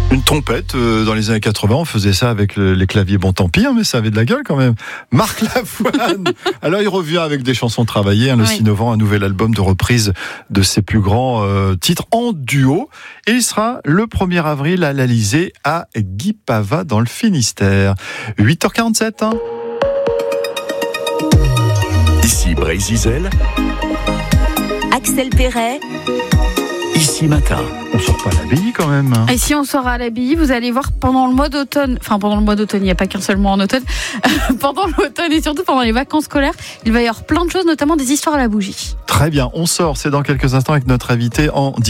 Une trompette, dans les années 80, on faisait ça avec les claviers, bon tant pis, mais ça avait de la gueule quand même. Marc Lavoine, alors il revient avec des chansons travaillées, le 6 novembre, un nouvel album de reprise de ses plus grands titres en duo. Et il sera le 1er avril à l'Alizé, à Guy Pava, dans le Finistère. 8h47. Ici Brésil, Axel Perret. Ici Matin. On sort pas à l'abbaye quand même. Et si on sort à l'abbaye, vous allez voir pendant le mois d'automne, il n'y a pas qu'un seul mois en automne, pendant l'automne et surtout pendant les vacances scolaires, il va y avoir plein de choses, notamment des histoires à la bougie. Très bien, on sort, c'est dans quelques instants avec notre invité en